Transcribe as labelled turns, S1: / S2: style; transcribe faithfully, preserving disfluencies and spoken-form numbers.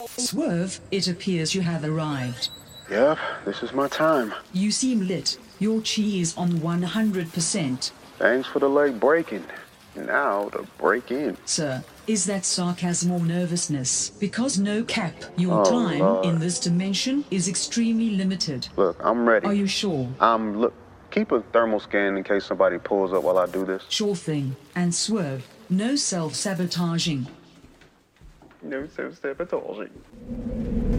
S1: Swerve, it appears you have arrived.
S2: Yep, this is my time.
S1: You seem lit. Your chi is on one hundred percent.
S2: Thanks for the late break-in. Now to break in.
S1: Sir, is that sarcasm or nervousness? Because no cap, your
S2: Oh,
S1: time
S2: Lord.
S1: in this dimension is extremely limited.
S2: Look, I'm ready.
S1: Are you sure?
S2: I'm look. Keep a thermal scan in case somebody pulls up while I do this.
S1: Sure thing. And Swerve, no self-sabotaging.
S2: No self-sabotaging.